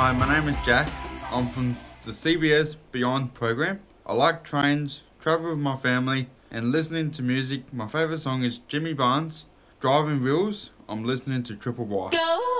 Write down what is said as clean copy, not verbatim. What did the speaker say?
Hi, my name is Jack. I'm from the CBS Beyond program. I like trains, travel with my family, and listening to music. My favourite song is Jimmy Barnes, Driving Wheels. I'm listening to Triple Y. Go